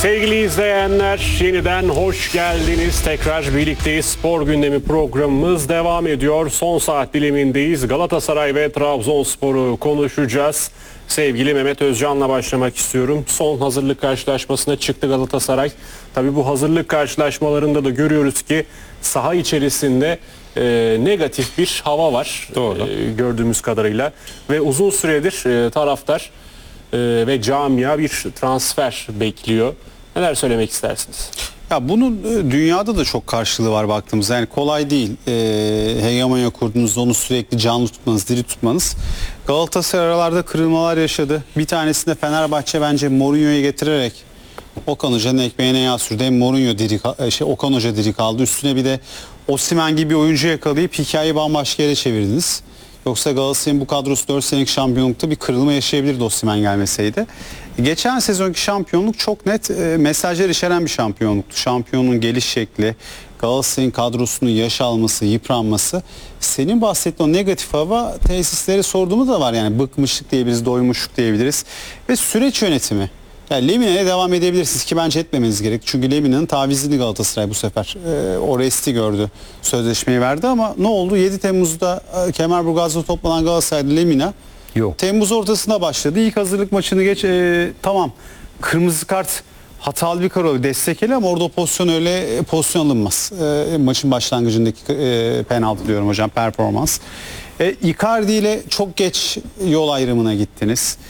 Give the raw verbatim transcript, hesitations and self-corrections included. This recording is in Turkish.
Sevgili izleyenler, yeniden hoş geldiniz. Tekrar birlikteyiz. Spor gündemi programımız devam ediyor. Son saat dilimindeyiz. Galatasaray ve Trabzonspor'u konuşacağız. Sevgili Mehmet Özcan'la başlamak istiyorum. Son hazırlık karşılaşmasına çıktı Galatasaray. Tabii bu hazırlık karşılaşmalarında da görüyoruz ki saha içerisinde e, negatif bir hava var. Doğru. E, gördüğümüz kadarıyla. Ve uzun süredir e, taraftar e, ve camia bir transfer bekliyor. Neler söylemek istersiniz? Ya bunun dünyada da çok karşılığı var baktığımızda. Yani kolay değil. E, hegemonya kurduğunuzda onu sürekli canlı tutmanız, diri tutmanız. Galatasaray aralarda kırılmalar yaşadı. Bir tanesinde Fenerbahçe bence Mourinho'yu getirerek Okan Hoca'nın ekmeğine yağ sürdü. Hem Mourinho diri, şey, Okan Hoca diri kaldı. Üstüne bir de Osimhen gibi bir oyuncu yakalayıp hikayeyi bambaşka yere çevirdiniz. Yoksa Galatasaray'ın bu kadrosu dört senelik şampiyonlukta bir kırılma yaşayabilirdi Osimhen gelmeseydi. Geçen sezonki şampiyonluk çok net e, mesajlar içeren bir şampiyonluktu. Şampiyonun geliş şekli, Galatasaray'ın kadrosunun yaş alması, yıpranması. Senin bahsettiğin o negatif hava tesisleri sorduğumuz da var. Yani bıkmışlık diyebiliriz, doymuşluk diyebiliriz. Ve süreç yönetimi. Yani Lemine'ye devam edebilirsiniz ki bence etmemeniz gerek. Çünkü Lemine'nin tavizini Galatasaray bu sefer e, o resti gördü. Sözleşmeyi verdi ama ne oldu? yedi Temmuz'da e, Kemerburgaz'da toplanan Galatasaray'da Lemine Yok. Temmuz ortasında başladı. İlk hazırlık maçını geç e, tamam. Kırmızı kart hatalı bir karar destekeli ama orada o pozisyon öyle pozisyon alınmaz. E, maçın başlangıcındaki e, penaltı diyorum hocam, performans. E, Icardi ile çok geç yol ayrımına gittiniz.